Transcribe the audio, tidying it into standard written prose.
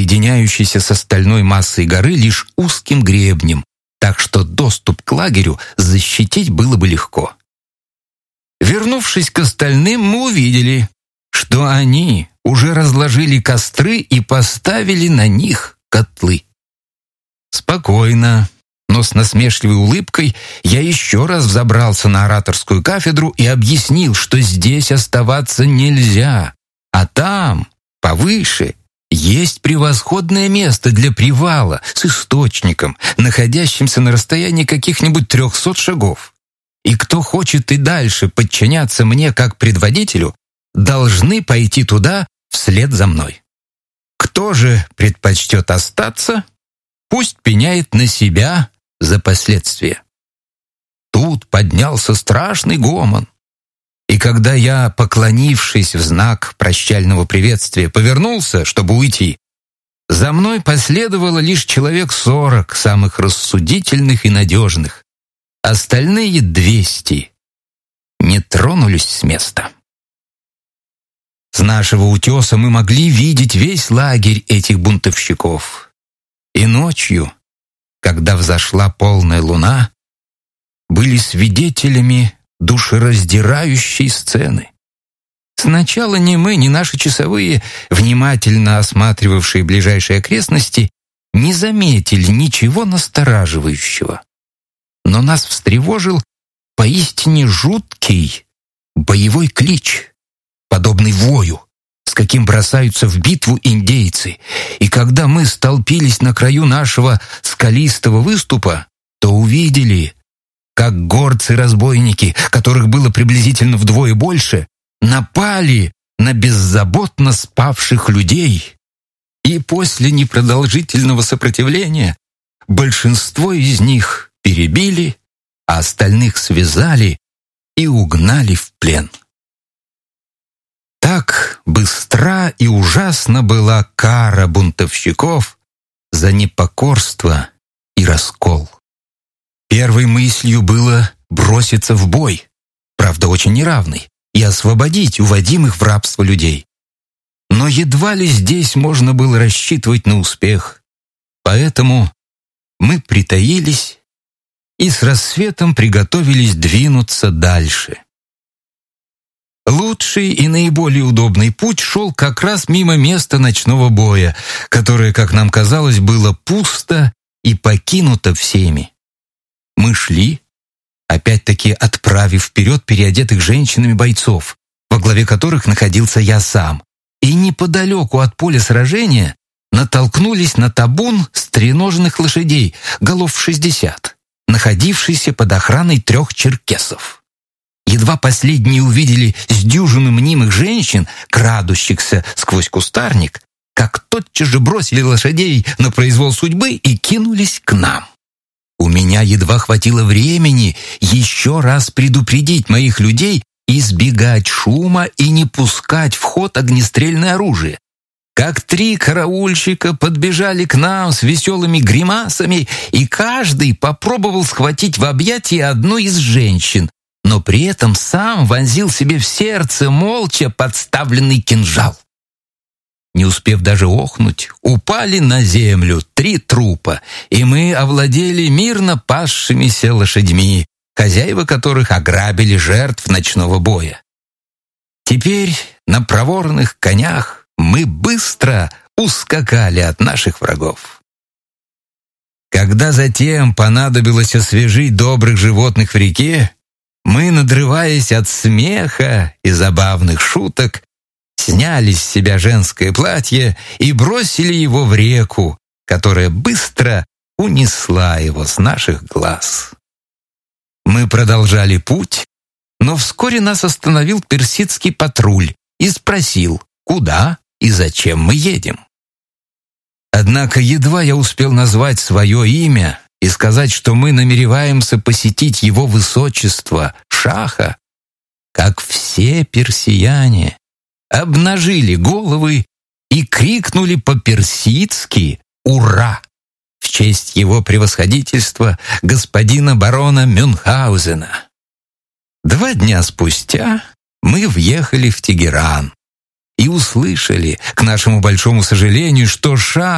соединяющийся с остальной массой горы лишь узким гребнем, так что доступ к лагерю защитить было бы легко. Вернувшись к остальным, мы увидели, что они уже разложили костры и поставили на них котлы. Спокойно, но с насмешливой улыбкой я еще раз взобрался на ораторскую кафедру и объяснил, что здесь оставаться нельзя, а там, повыше, есть превосходное место для привала с источником, находящимся на расстоянии каких-нибудь 300 шагов. И кто хочет и дальше подчиняться мне как предводителю, должны пойти туда вслед за мной. Кто же предпочтет остаться, пусть пеняет на себя за последствия. Тут поднялся страшный гомон. И когда я, поклонившись в знак прощального приветствия, повернулся, чтобы уйти, за мной последовало лишь человек 40 самых рассудительных и надежных. Остальные 200 не тронулись с места. С нашего утеса мы могли видеть весь лагерь этих бунтовщиков. И ночью, когда взошла полная луна, были свидетелями душераздирающей сцены. Сначала ни мы, ни наши часовые, внимательно осматривавшие ближайшие окрестности, не заметили ничего настораживающего. Но нас встревожил поистине жуткий боевой клич, подобный вою, с каким бросаются в битву индейцы. И когда мы столпились на краю нашего скалистого выступа, то увидели, как горцы-разбойники, которых было приблизительно вдвое больше, напали на беззаботно спавших людей. И после непродолжительного сопротивления большинство из них перебили, а остальных связали и угнали в плен. Так быстра и ужасна была кара бунтовщиков за непокорство и раскол. Первой мыслью было броситься в бой, правда очень неравный, и освободить уводимых в рабство людей. Но едва ли здесь можно было рассчитывать на успех. Поэтому мы притаились и с рассветом приготовились двинуться дальше. Лучший и наиболее удобный путь шел как раз мимо места ночного боя, которое, как нам казалось, было пусто и покинуто всеми. Мы шли, опять-таки отправив вперед переодетых женщинами бойцов, во главе которых находился я сам, и неподалеку от поля сражения натолкнулись на табун стреноженных лошадей, голов 60, находившийся под охраной 3 черкесов. Едва последние увидели с дюжину мнимых женщин, крадущихся сквозь кустарник, как тотчас же бросили лошадей на произвол судьбы и кинулись к нам. У меня едва хватило времени еще раз предупредить моих людей избегать шума и не пускать в ход огнестрельное оружие. Как 3 караульщика подбежали к нам с веселыми гримасами, и каждый попробовал схватить в объятия одну из женщин, но при этом сам вонзил себе в сердце молча подставленный кинжал. Не успев даже охнуть, упали на землю 3 трупа, и мы овладели мирно пасшимися лошадьми, хозяева которых ограбили жертв ночного боя. Теперь на проворных конях мы быстро ускакали от наших врагов. Когда затем понадобилось освежить добрых животных в реке, мы, надрываясь от смеха и забавных шуток, сняли с себя женское платье и бросили его в реку, которая быстро унесла его с наших глаз. Мы продолжали путь, но вскоре нас остановил персидский патруль и спросил, куда и зачем мы едем. Однако едва я успел назвать свое имя и сказать, что мы намереваемся посетить его высочество, шаха, как все персияне обнажили головы и крикнули по-персидски «Ура!» в честь его превосходительства господина барона Мюнхгаузена. 2 дня спустя мы въехали в Тегеран и услышали, к нашему большому сожалению, что шах